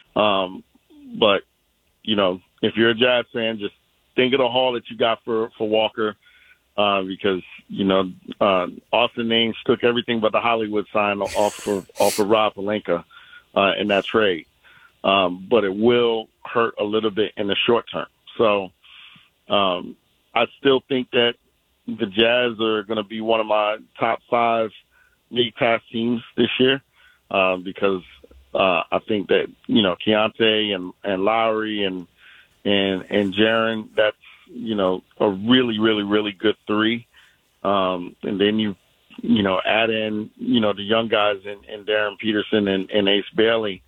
But, if you're a Jazz fan, just think of the haul that you got for Walker, because, Austin Ames took everything but the Hollywood sign off of Rob Pelinka in that trade. But it will hurt a little bit in the short term. So I still think that the Jazz are going to be one of my top 5 league pass teams this year, because I think that, Keontae and Lowry and Jaren, that's, a really, really, really good 3. And then you add in, the young guys in Darren Peterson and Ace Bailey.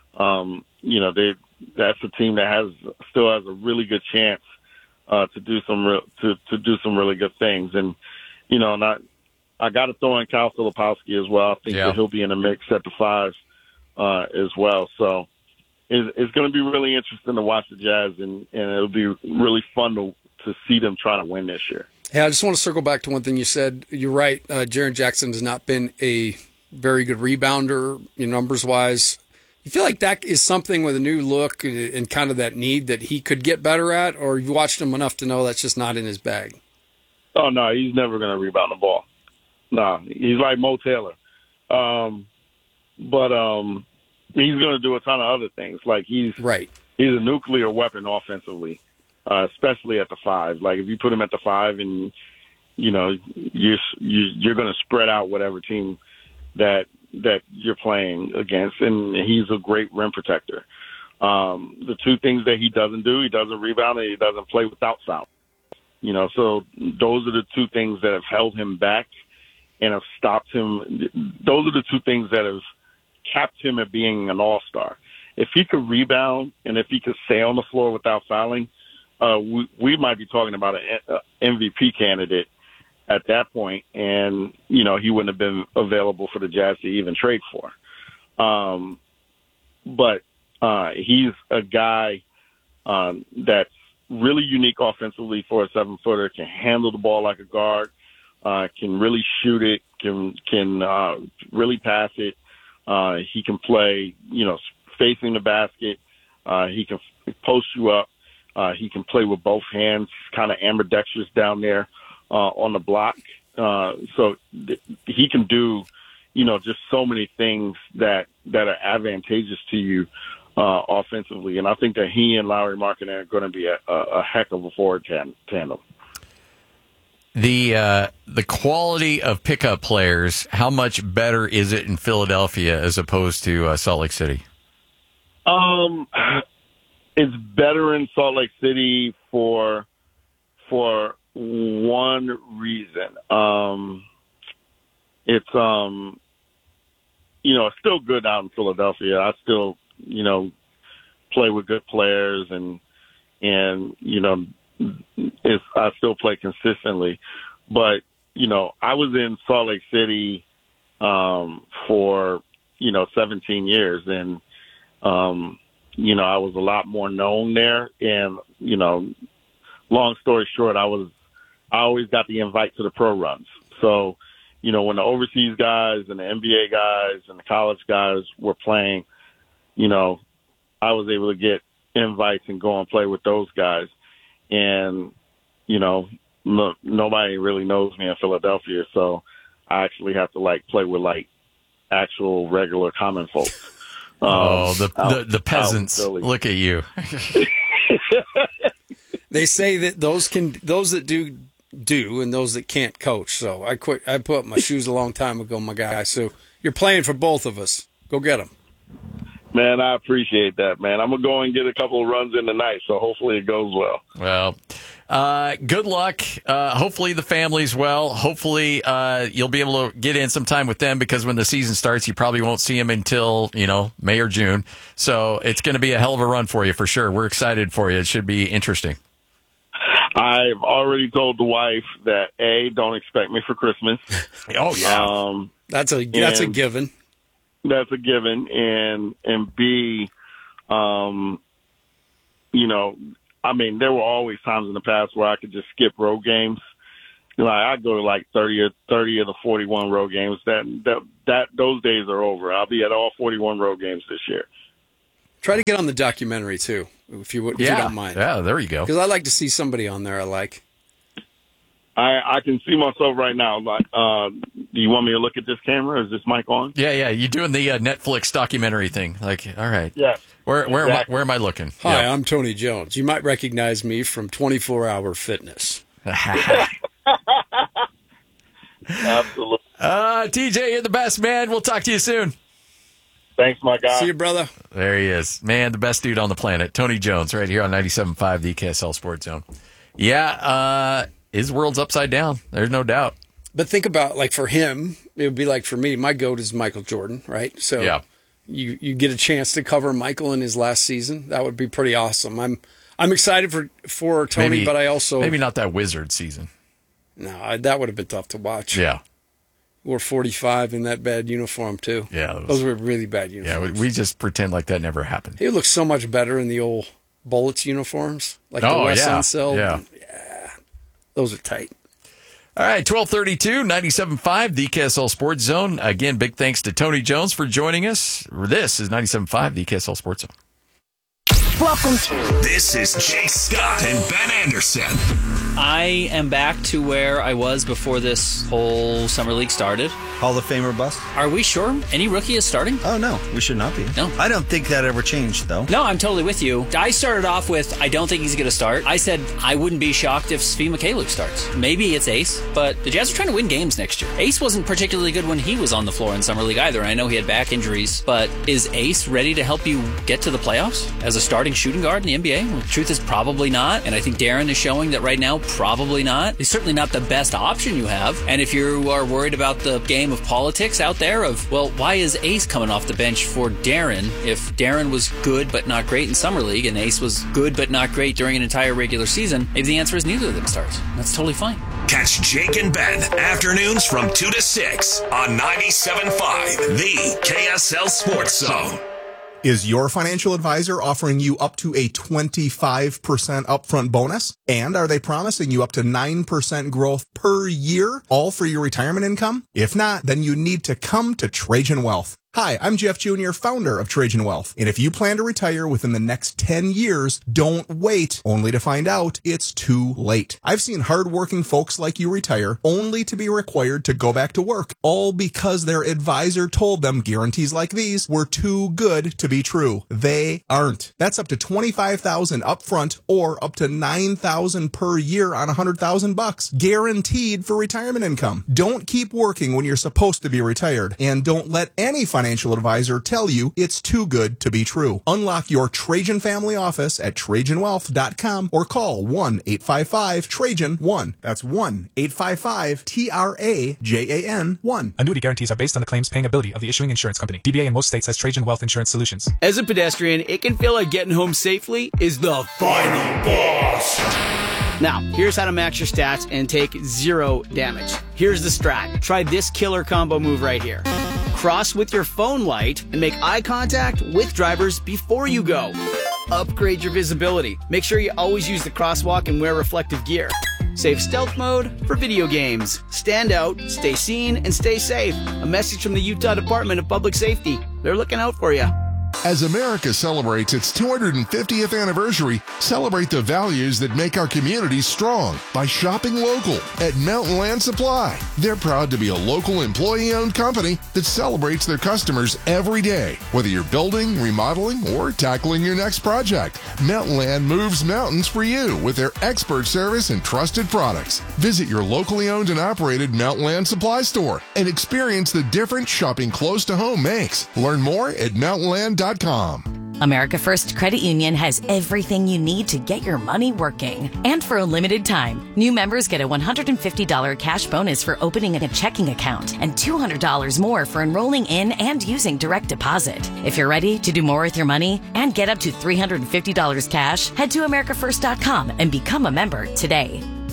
That's a team that still has a really good chance to do some really good things. And I got to throw in Kyle Filipowski as well. I think that he'll be in the mix at the 5 as well. So it's going to be really interesting to watch the Jazz, and it'll be really fun to see them try to win this year. Hey, I just want to circle back to one thing you said. You're right. Jaren Jackson has not been a very good rebounder, numbers-wise. You feel like that is something with a new look and kind of that need that he could get better at, or you've watched him enough to know that's just not in his bag? Oh, no, he's never going to rebound the ball. No, he's like Mo Taylor. But he's going to do a ton of other things. Like he's a nuclear weapon offensively, especially at the 5. Like if you put him at the 5 and, you're going to spread out whatever team that you're playing against, and he's a great rim protector. The 2 things that he doesn't do, he doesn't rebound and he doesn't play without foul. So those are the 2 things that have held him back and have stopped him. Those are the 2 things that have capped him at being an all-star. If he could rebound and if he could stay on the floor without fouling, we might be talking about an MVP candidate at that point, and, he wouldn't have been available for the Jazz to even trade for. But he's a guy that's really unique offensively for a 7-footer, can handle the ball like a guard, can really shoot it, can really pass it. He can play, facing the basket. He can post you up. He can play with both hands. He's kind of ambidextrous down there on the block. So he can do, just so many things that are advantageous to you offensively. And I think that he and Lauri Markkanen are going to be a heck of a forward tandem. The quality of pickup players, how much better is it in Philadelphia as opposed to Salt Lake City? It's better in Salt Lake City for one reason. It's it's still good out in Philadelphia. I still play with good players and I still play consistently. But I was in Salt Lake City for 17 years, and I was a lot more known there. And long story short, I always got the invite to the pro runs. So when the overseas guys and the NBA guys and the college guys were playing, I was able to get invites and go and play with those guys. And, nobody really knows me in Philadelphia, so I actually have to play with actual regular common folks. The peasants, look at you. They say that those that do and those that can't coach. So I quit. I put up my shoes a long time ago, my guy. So you're playing for both of us. Go get them. Man, I appreciate that, man. I'm going to go and get a couple of runs in tonight, so hopefully it goes well. Well, good luck. Hopefully the family's well. Hopefully you'll be able to get in some time with them, because when the season starts, you probably won't see them until, May or June. So it's going to be a hell of a run for you for sure. We're excited for you. It should be interesting. I've already told the wife that, A, don't expect me for Christmas. Oh, yeah. That's a given. That's a given. And B, there were always times in the past where I could just skip road games. I'd go to 30 of the 41 road games. Those days are over. I'll be at all 41 road games this year. Try to get on the documentary, too, if you don't mind. Yeah, there you go. Because I like to see somebody on there I like. I can see myself right now. Like, do you want me to look at this camera? Is this mic on? Yeah. You're doing the Netflix documentary thing. Like, all right. Yeah. Where am I looking? Hi, yeah. I'm Tony Jones. You might recognize me from 24 Hour Fitness. Absolutely. TJ, you're the best, man. We'll talk to you soon. Thanks, my guy. See you, brother. There he is. Man, the best dude on the planet. Tony Jones, right here on 97.5, the KSL Sports Zone. Yeah, his world's upside down. There's no doubt. But think about, like, for him, it would be like for me, my GOAT is Michael Jordan, right? So yeah. you get a chance to cover Michael in his last season. That would be pretty awesome. I'm excited for Tony, but I also... Maybe not that Wizard season. No, that would have been tough to watch. Yeah. Wore 45 in that bad uniform, too. Yeah. Those were really bad uniforms. Yeah, we just pretend like that never happened. He looked so much better in the old Bullets uniforms, like the West Unseld. Yeah. Those are tight. All right, 1232, 97.5, the KSL Sports Zone. Again, big thanks to Tony Jones for joining us. This is 97.5, the KSL Sports Zone. Welcome. This is Jake Scott and Ben Anderson. I am back to where I was before this whole summer league started. Hall of Famer bust? Are we sure any rookie is starting? Oh, no. We should not be. No. I don't think that ever changed, though. No, I'm totally with you. I started off with, I don't think he's going to start. I said I wouldn't be shocked if Svi Mykhailiuk starts. Maybe it's Ace, but the Jazz are trying to win games next year. Ace wasn't particularly good when he was on the floor in summer league either. I know he had back injuries, but is Ace ready to help you get to the playoffs as a starting shooting guard in the NBA? Well, the truth is probably not, and I think Darren is showing that right now, probably not. He's certainly not the best option you have, and if you are worried about the game of politics out there of, well, why is Ace coming off the bench for Darren if Darren was good but not great in summer league and Ace was good but not great during an entire regular season? Maybe the answer is neither of them starts. That's totally fine. Catch Jake and Ben afternoons from 2 to 6 on 97.5, the KSL Sports Zone. Is your financial advisor offering you up to a 25% upfront bonus? And are they promising you up to 9% growth per year, all for your retirement income? If not, then you need to come to Trajan Wealth. Hi, I'm Jeff Jr., founder of Trajan Wealth. And if you plan to retire within the next 10 years, don't wait only to find out it's too late. I've seen hardworking folks like you retire only to be required to go back to work, all because their advisor told them guarantees like these were too good to be true. They aren't. That's up to $25,000 upfront or up to $9,000 per year on $100,000, guaranteed for retirement income. Don't keep working when you're supposed to be retired, and don't let any financial advisor tell you it's too good to be true. Unlock your Trajan family office at TrajanWealth.com or call 1-855-TRAJAN-1. That's 1-855-TRAJAN-1. Annuity guarantees are based on the claims paying ability of the issuing insurance company. DBA in most states has Trajan Wealth Insurance Solutions. As a pedestrian, it can feel like getting home safely is the final boss. Now, here's how to max your stats and take 0 damage. Here's the strat. Try this killer combo move right here. Cross with your phone light and make eye contact with drivers before you go. Upgrade your visibility. Make sure you always use the crosswalk and wear reflective gear. Save stealth mode for video games. Stand out, stay seen, and stay safe. A message from the Utah Department of Public Safety. They're looking out for you. As America celebrates its 250th anniversary, celebrate the values that make our communities strong by shopping local at Mountain Land Supply. They're proud to be a local employee-owned company that celebrates their customers every day. Whether you're building, remodeling, or tackling your next project, Mountain Land moves mountains for you with their expert service and trusted products. Visit your locally owned and operated Mountain Land Supply store and experience the difference shopping close to home makes. Learn more at mountainland.com. America First Credit Union has everything you need to get your money working. And for a limited time, new members get a $150 cash bonus for opening a checking account and $200 more for enrolling in and using direct deposit. If you're ready to do more with your money and get up to $350 cash, head to AmericaFirst.com and become a member today.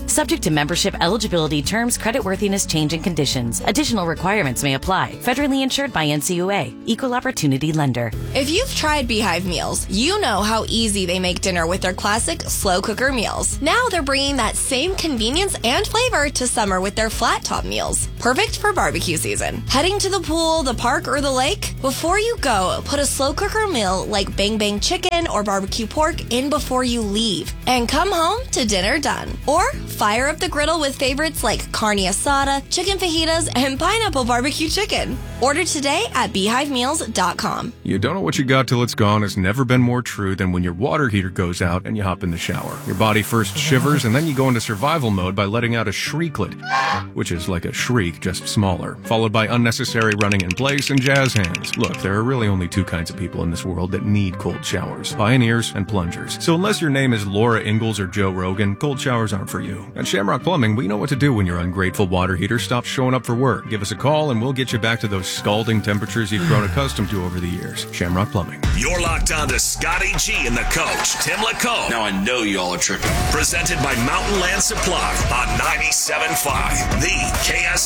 Subject to membership, eligibility, terms, creditworthiness, change, and conditions. Additional requirements may apply. Federally insured by NCUA. Equal Opportunity Lender. If you've tried Beehive meals, you know how easy they make dinner with their classic slow cooker meals. Now they're bringing that same convenience and flavor to summer with their flat top meals. Perfect for barbecue season. Heading to the pool, the park, or the lake? Before you go, put a slow cooker meal like Bang Bang chicken or barbecue pork in before you leave. And come home to dinner done. Or fire up the griddle with favorites like carne asada, chicken fajitas, and pineapple barbecue chicken. Order today at beehivemeals.com. You don't know what you got till it's gone has never been more true than when your water heater goes out and you hop in the shower. Your body first shivers and then you go into survival mode by letting out a shrieklet, which is like a shriek, just smaller, followed by unnecessary running in place and jazz hands. Look, there are really only two kinds of people in this world that need cold showers: pioneers and plungers. So unless your name is Laura Ingalls or Joe Rogan, cold showers aren't for you. At Shamrock Plumbing, we know what to do when your ungrateful water heater stops showing up for work. Give us a call and we'll get you back to those scalding temperatures you've grown accustomed to over the years. Shamrock Plumbing. You're locked on to Scotty G and the coach, Tim LaComb. Now I know y'all are tripping. Presented by Mountain Land Supply on 97.5, the KS